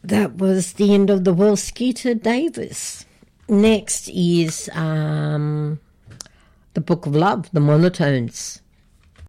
That was the end of the World Skeeter Davis. Next is the Book of Love, the Monotones.